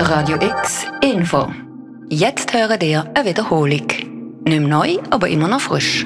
Radio X Info. Jetzt hören ihr eine Wiederholung. Nicht mehr neu, aber immer noch frisch.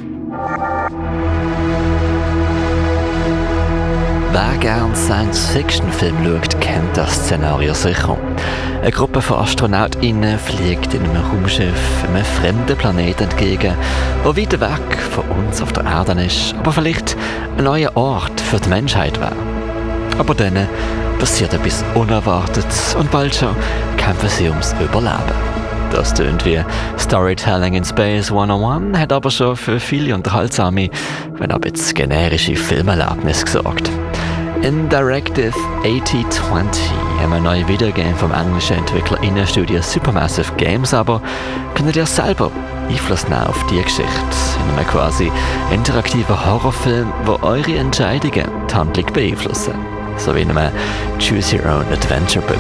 Wer gerne Science-Fiction-Film schaut, kennt das Szenario sicher. Eine Gruppe von AstronautInnen fliegt in einem Raumschiff einem fremden Planeten entgegen, der weit weg von uns auf der Erde ist, aber vielleicht ein neuer Ort für die Menschheit wäre. Aber dann passiert etwas Unerwartetes und bald schon kämpfen sie ums Überleben. Das tönt wie Storytelling in Space 101, hat aber schon für viele unterhaltsame, wenn auch jetzt generische Filmerlebnisse gesorgt. In Directive 8020 haben wir ein neues Videogame vom englischen EntwicklerInnenstudio Supermassive Games, aber könnt ihr selber Einfluss nehmen auf die Geschichte in einem quasi interaktiven Horrorfilm, wo eure Entscheidungen die Handlung beeinflussen, so wie in einem Choose Your Own Adventure Book.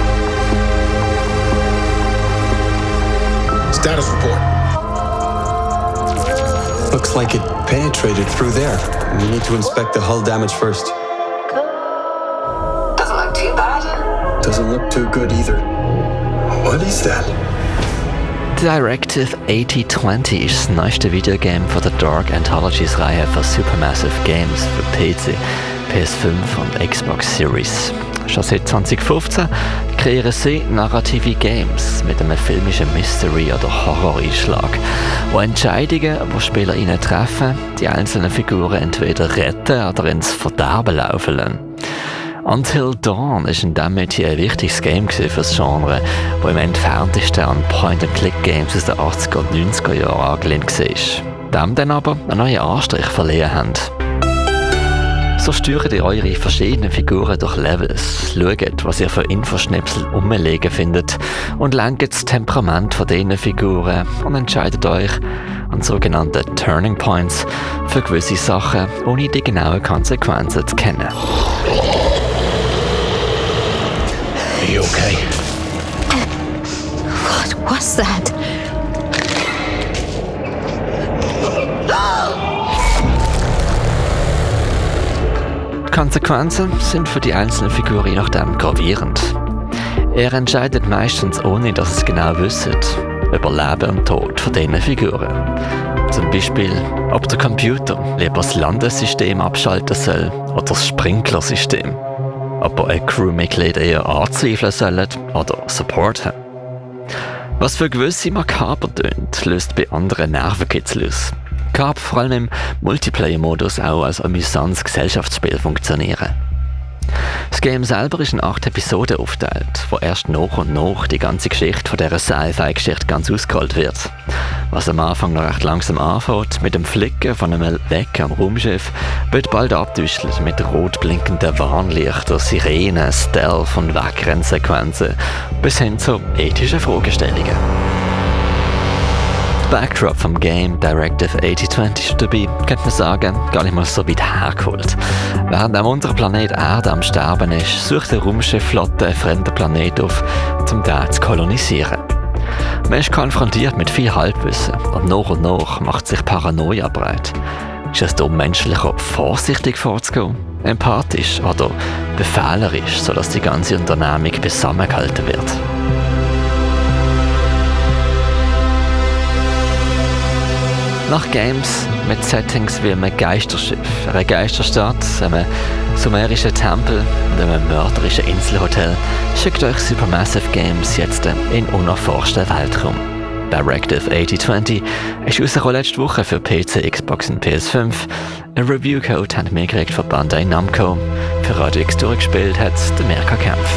Status report. Looks like it penetrated through there. We need to inspect the hull damage first. Doesn't look too bad. Doesn't look too good either. What is that? Directive 8020 ist das neueste Videogame von der Dark Anthologies-Reihe von Supermassive Games für PC, PS5 und Xbox Series. Schon seit 2015 kreieren sie narrative Games mit einem filmischen Mystery- oder Horror-Einschlag, wo Entscheidungen, die SpielerInnen treffen, die einzelnen Figuren entweder retten oder ins Verderben laufen lassen. Until Dawn war in diesem Metier ein wichtiges Game für das Genre, das im entferntesten an Point-and-Click-Games aus den 80er und 90er Jahren angelehnt war, dem dann aber einen neuen Anstrich verliehen haben. So steuert ihr eure verschiedenen Figuren durch Levels, schaut, was ihr für Infoschnipsel rumliegen findet und lenkt das Temperament von diesen Figuren und entscheidet euch an sogenannten Turning Points für gewisse Sachen, ohne die genauen Konsequenzen zu kennen. Are you okay? What was that? Die Konsequenzen sind für die einzelnen Figuren je nachdem gravierend. Er entscheidet meistens ohne, dass es genau wisst, über Leben und Tod von diesen Figuren. Zum Beispiel, ob der Computer lieber das Landesystem abschalten soll oder das Sprinklersystem. Ob er ein Crewmitglied eher anzweifeln soll oder supporten. Was für gewisse makaber tönt, löst bei anderen Nervenkitzel aus. Kann vor allem im Multiplayer-Modus auch als amüsantes Gesellschaftsspiel funktionieren. Das Game selber ist in 8 Episoden aufgeteilt, wo erst nach und nach die ganze Geschichte von dieser Sci-Fi-Geschichte ganz ausgerollt wird. Was am Anfang noch recht langsam anfängt, mit dem Flicken von einem Leck am Raumschiff, wird bald abgetäuscht mit rot blinkenden Warnlichtern, Sirenen, Stealth und Wegrennsequenzen bis hin zu ethischen Fragestellungen. Backdrop vom Game Directive 8020 ist dabei, könnte man sagen, gar nicht mal so weit hergeholt. Während am unteren Planet Erde am Sterben ist, sucht eine Raumschiffflotte einen fremden Planet auf, um den zu kolonisieren. Man ist konfrontiert mit viel Halbwissen und nach macht sich Paranoia breit. Ist es darum menschlicher, vorsichtig vorzugehen, empathisch oder befehlerisch, sodass die ganze Unternehmung zusammengehalten wird? Nach Games mit Settings wie einem Geisterschiff, einer Geisterstadt, einem sumerischen Tempel und einem mörderischen Inselhotel schickt euch Supermassive Games jetzt in unerforschten Weltraum. Directive 8020 ist rausgekommen letzte Woche für PC, Xbox und PS5. Ein Review-Code haben wir gekriegt von Bandai Namco. Für Radio X durchgespielt hat der Mirka Kempf.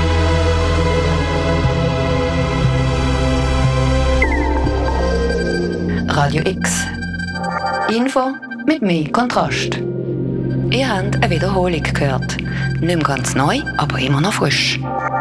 Radio X. Info mit mehr Kontrast. Ihr habt eine Wiederholung gehört. Nicht mehr ganz neu, aber immer noch frisch.